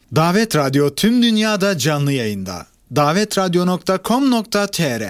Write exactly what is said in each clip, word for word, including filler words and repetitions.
Davet Radyo tüm dünyada canlı yayında. davet radyo nokta com nokta tr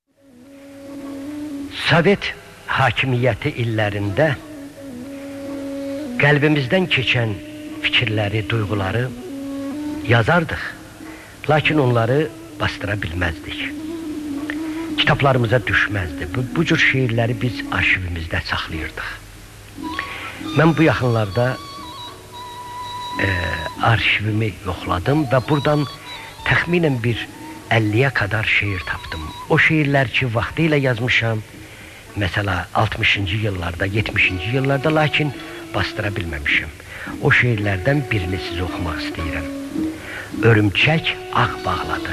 Sovet hakimiyyəti illərində qəlbimizdən keçən fikirləri, duyğuları yazardıq. Lakin onları bastıra bilməzdik. Kitablarımıza düşməzdi. Bu, bu cür şiirləri biz arşivimizdə saxlayırdıq. Mən bu yaxınlarda e, arşivimi yoxladım və buradan təxminən bir əlliyə kadar şiir tapdım. O şiirlər ki, vaxtı ilə yazmışam, mesela altmışıncı yıllarda, yetmişinci yıllarda, lakin bastıra bilməmişim. O şiirlərdən birini sizə oxumaq istəyirəm. Örümçək ağ bağladı.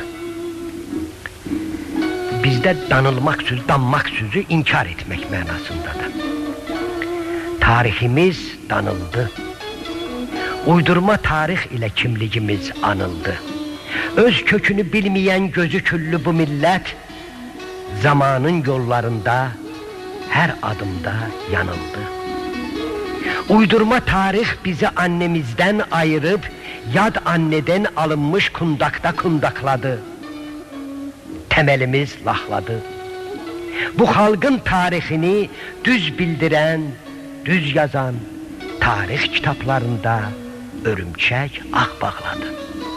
Bizdə danılmaq sözü, danmaq sözü inkar etmək mənasındadır. Tariximiz danıldı. Uydurma tarix ilə kimligimiz anıldı. Öz kökünü bilməyən gözü küllü bu millət zamanın yollarında hər adımda yanıldı. Uydurma tarix bizi annemizdən ayırıb yad anneden alınmış kundakta kundakladı. Temelimiz lahladı. Bu xalqın tarixini düz bildirən, düz yazan tarix kitaplarında örümçək ağ bağladı.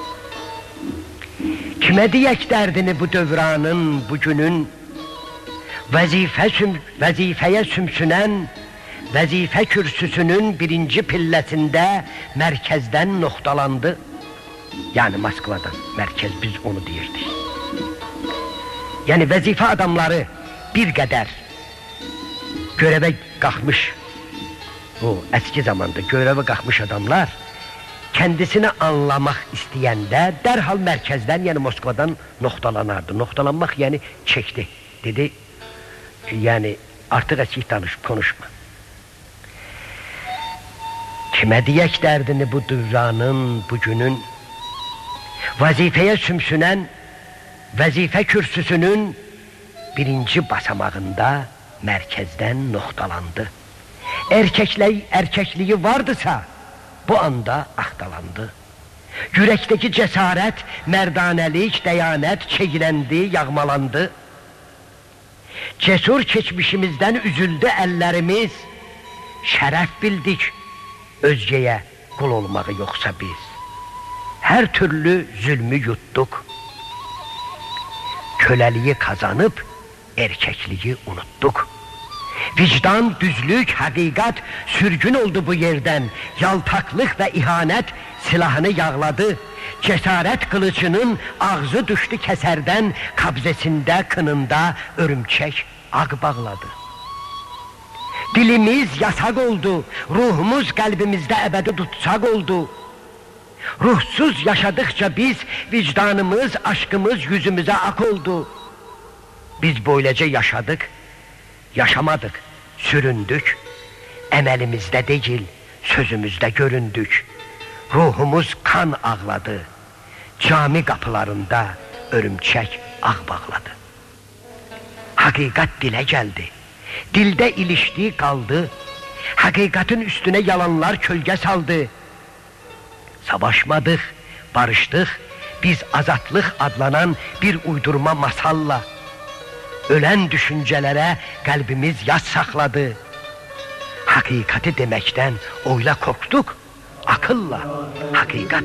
Kimə deyək dərdini bu dövranın, bugünün vəzifə süm, vəzifəyə sümsünən vəzifə kürsüsünün birinci pilləsində mərkəzdən noktalandı. Yani Moskvadan mərkəz, biz onu deyirdik. Yani vəzifə adamları bir qədər görevə qalxmış, bu eski zamanda görevə qalxmış adamlar kendisini anlamaq istəyəndə dərhal mərkəzdən, yani Moskvadan noktalanardı. Noktalanmaq yani çekti. Dedi, yani artıq əskik danışıb konuşma. Kimə deyək dərdini bu dövranın, bugünün vəzifəyə sümsünən vəzifə kürsüsünün birinci basamağında mərkəzdən noktalandı. Erkəkliyi, erkəkliyi vardısa bu anda axtalandı. Yürəkdəki cəsarət, mərdanəlik, dəyanət çegiləndi, yağmalandı. Cesur keçmişimizdən üzüldü əllərimiz. Şərəf bildik özgəyə qul olmağı yoxsa biz. Hər türlü zülmü yutduq. Köləliyi kazanıb erkəkliyi unutduq. Vicdan, düzlük, həqiqət sürgün oldu bu yerdən. Yaltaqlıq və ihanət silahını yağladı. Cəsarət qılıcının ağzı düşdü kəsərdən. Qabzəsində, kınında örümçək ağ bağladı. Dilimiz yasak oldu. Ruhumuz qəlbimizdə əbədi tutsaq oldu. Ruhsuz yaşadıkça biz, vicdanımız, aşkımız yüzümüze ak oldu. Biz böylece yaşadık, yaşamadık, süründük. Əməlimizdə değil, sözümüzdə göründük. Ruhumuz kan ağladı. Cami kapılarında örümçək ağ bağladı. Hakikat dile geldi. Dilde iliştiği kaldı. Hakikatin üstüne yalanlar kölge saldı. Savaşmadık, barıştık. Biz azatlık adlanan bir uydurma masalla. Ölen düşüncelere kalbimiz yas sakladı. Hakikati demekten oyla korktuk. Akılla hakikat